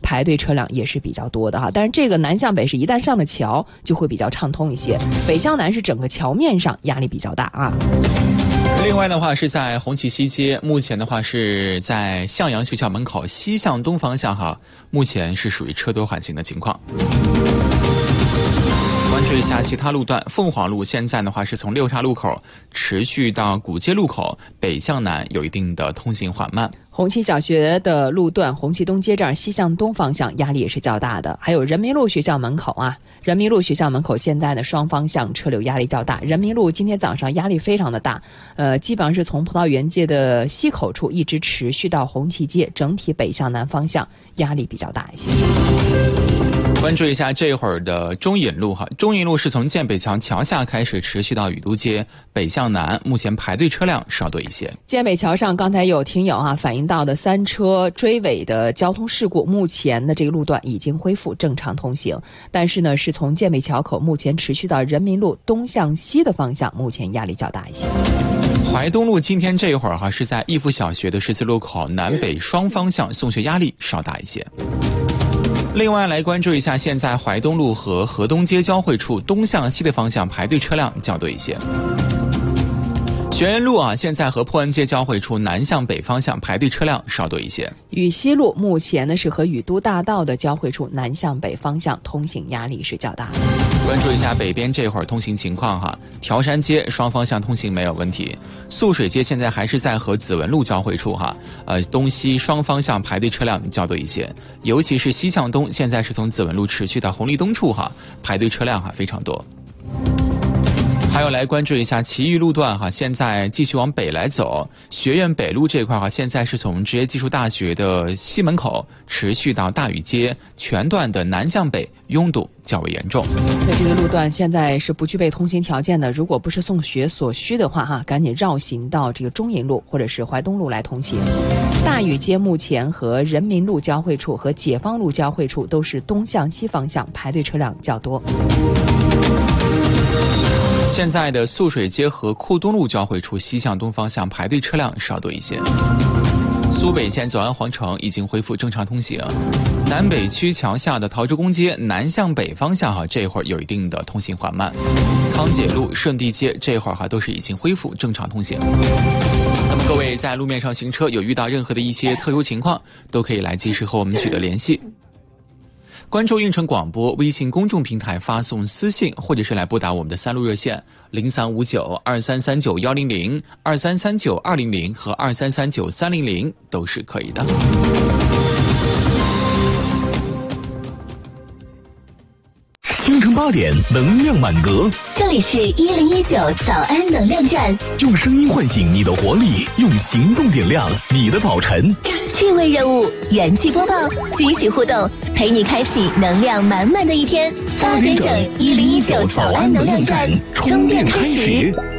排队车辆也是比较多的哈。但是这个南向北是一旦上了桥就会比较畅通一些，北向南是整个桥面上压力比较大啊。 另外的话是在红旗西街，目前的话是在向阳学校门口西向东方向哈，目前是属于车多缓行的情况。关注一下其他路段，凤凰路现在的话是从六岔路口持续到古街路口，北向南有一定的通行缓慢。 红旗小学的路段，红旗东街这儿西向东方向压力也是较大的。还有人民路学校门口啊，人民路学校门口现在的双方向车流压力较大。人民路今天早上压力非常的大，基本上是从葡萄园街的西口处一直持续到红旗街，整体北向南方向压力比较大一些。 关注一下这会儿的中引路哈，中引路是从建北桥桥下开始持续到雨都街，北向南，目前排队车辆稍多一些。 建北桥上刚才有听友反映到的3车追尾的交通事故，目前的这个路段已经恢复正常通行，但是呢是从建北桥口目前持续到人民路东向西的方向，目前压力较大一些。 淮东路今天这会儿是在义阜小学的十字路口南北双方向送学压力稍大一些。另外来关注一下，现在淮东路和河东街交汇处东向西的方向排队车辆较多一些。学院路现在和破恩街交汇处南向北方向排队车辆稍多一些。 禹西路目前呢是和禹都大道的交汇处南向北方向通行压力是较大的。 关注一下北边这会儿通行情况哈，条山街双方向通行没有问题，素水街现在还是在和紫文路交汇处哈，东西双方向排队车辆较多一些，尤其是西向东，现在是从紫文路持续到红利东处哈，排队车辆非常多。还有来关注一下其余路段现在继续往北来走，学院北路这块现在是从职业技术大学的西门口持续到大禹街，全段的南向北拥堵较为严重。 那这个路段现在是不具备通行条件的，如果不是送学所需的话赶紧绕行到这个中引路或者是淮东路来通行。大禹街目前和人民路交汇处和解放路交汇处都是东向西方向排队车辆较多。 现在的素水街和库东路交汇处西向东方向排队车辆稍多一些。苏北线左安皇城已经恢复正常通行，南北区桥下的陶朱公街南向北方向这会儿有一定的通行缓慢。康解路、顺地街这会儿都是已经恢复正常通行。那么各位在路面上行车有遇到任何的一些特殊情况，都可以来及时和我们取得联系。关注运城广播微信公众平台发送私信，或者是来拨打我们的3路热线03592339-100、2339-200和2339-300都是可以的。 清晨8点，能量满格。 这里是1019早安能量站， 用声音唤醒你的活力，用行动点亮你的早晨。 趣味任务，元气播报，惊喜互动，陪你开启能量满满的一天。8点整，1019早安能量站，充电开始。